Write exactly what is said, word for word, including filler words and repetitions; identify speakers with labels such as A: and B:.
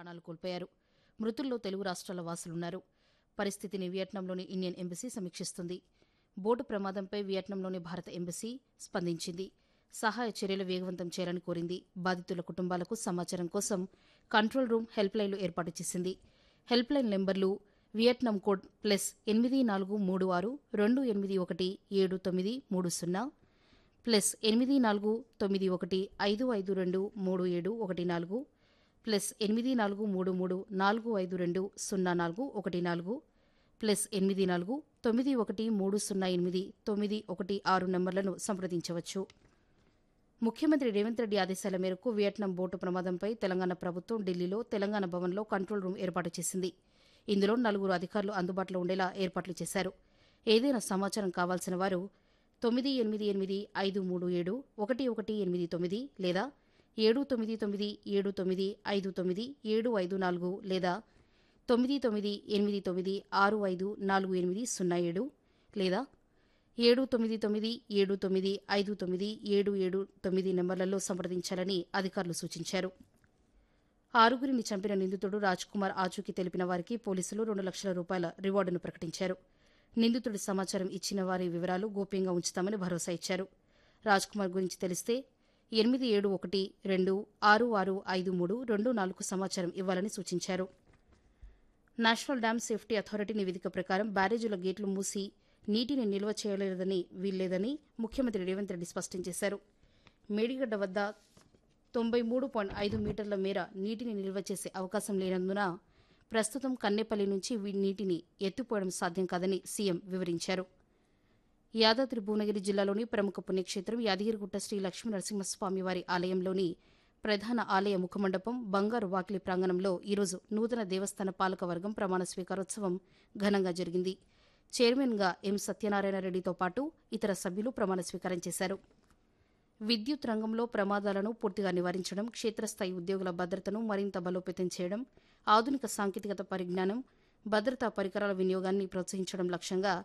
A: ప్రాణాలు కోల్పోయారు. మృతుల్లో తెలుగు రాష్ట్రాల వాసులున్నారు. పరిస్థితిని వియత్నాంలోని ఇండియన్ ఎంబసీ సమీక్షిస్తుంది. బోటు ప్రమాదంపై వియత్నాంలోని భారత ఎంబసీ స్పందించింది. సహాయ చర్యలు వేగవంతం చేయాలని కోరింది. బాధితుల కుటుంబాలకు సమాచారం కోసం కంట్రోల్ రూమ్ హెల్ప్ లైన్లు ఏర్పాటు చేసింది. హెల్ప్ లైన్ నెంబర్లు వియత్నాం కోడ్ ప్లస్ ఎనిమిది నాలుగు మూడు ఆరు రెండు ఎనిమిది ఒకటి ఏడు తొమ్మిది మూడు సున్నా ప్లస్ ఎనిమిది నాలుగు తొమ్మిది ఒకటి ఐదు ఐదు రెండు మూడు ఏడు ఒకటి నాలుగు ప్లస్ ఎనిమిది నాలుగు మూడు మూడు నాలుగు ఐదు రెండు సున్నా నాలుగు ఒకటి నాలుగు ప్లస్ ఎనిమిది నాలుగు తొమ్మిది ఒకటి మూడు సున్నా ఎనిమిది తొమ్మిది ఒకటి ఆరు నంబర్లను సంప్రదించవచ్చు. ముఖ్యమంత్రి రేవంత్ రెడ్డి ఆదేశాల మేరకు వియత్నాం బోటు ప్రమాదంపై తెలంగాణ ప్రభుత్వం ఢిల్లీలో తెలంగాణ భవన్లో కంట్రోల్ రూమ్ ఏర్పాటు చేసింది. ఇందులో నలుగురు అధికారులు అందుబాటులో ఉండేలా ఏర్పాట్లు చేశారు. ఏదైనా సమాచారం కావాల్సిన వారు తొమ్మిది ఎనిమిది ఎనిమిది ఐదు మూడు ఏడు ఒకటి ఒకటి ఎనిమిది తొమ్మిది లేదా ఏడు తొమ్మిది తొమ్మిది ఏడు తొమ్మిది ఐదు తొమ్మిది ఏడు ఐదు నాలుగు లేదా తొమ్మిది తొమ్మిది ఎనిమిది తొమ్మిది ఆరు ఐదు నాలుగు ఎనిమిది సున్నా ఏడు లేదా ఏడు తొమ్మిది తొమ్మిది ఏడు తొమ్మిది ఐదు తొమ్మిది ఏడు ఏడు తొమ్మిది నెంబర్లలో సంప్రదించాలని అధికారులు సూచించారు. ఆరుగురిని చంపిన నిందితుడు రాజ్ కుమార్ ఆచూకీ తెలిపిన వారికి పోలీసులు రెండు లక్షల రూపాయల రివార్డును ప్రకటించారు. నిందితుడి సమాచారం ఇచ్చిన వారి వివరాలు గోప్యంగా ఉంచుతామని భరోసా ఇచ్చారు. రాజ్ కుమార్ గురించి తెలిస్తే ఎనిమిది ఏడు ఒకటి రెండు ఆరు ఆరు ఐదు మూడు రెండు నాలుగు సమాచారం ఇవ్వాలని సూచించారు. నేషనల్ డ్యామ్ సేఫ్టీ అథారిటీ నివేదిక ప్రకారం బ్యారేజీల గేట్లు మూసి నీటిని నిల్వ చేయలేదని వీల్లేదని ముఖ్యమంత్రి రేవంత్ రెడ్డి స్పష్టం చేశారు. మేడిగడ్డ వద్ద తొంభై మూడు పాయింట్ ఐదు మీటర్ల మేర నీటిని నిల్వ చేసే అవకాశం లేనందున ప్రస్తుతం కన్నెపల్లి నుంచి నీటిని ఎత్తిపోయడం సాధ్యం కాదని సీఎం వివరించారు. యాదాద్రి భువనగిరి జిల్లాలోని ప్రముఖ పుణ్యక్షేత్రం యాదగిరిగుట్ట శ్రీ లక్ష్మీ నరసింహస్వామి వారి ఆలయంలోని ప్రధాన ఆలయ ముఖమండపం బంగారు వాకిలి ప్రాంగణంలో ఈరోజు నూతన దేవస్థాన పాలకవర్గం ప్రమాణ స్వీకారోత్సవం ఘనంగా జరిగింది. చైర్మన్గా ఎం సత్యనారాయణ రెడ్డితో పాటు ఇతర సభ్యులు ప్రమాణ స్వీకారం చేశారు. విద్యుత్ రంగంలో ప్రమాదాలను పూర్తిగా నివారించడం, క్షేత్రస్థాయి ఉద్యోగుల భద్రతను మరింత బలోపేతం చేయడం, ఆధునిక సాంకేతికత పరిజ్ఞానం, భద్రతా పరికరాల వినియోగాన్ని ప్రోత్సహించడం లక్ష్యంగా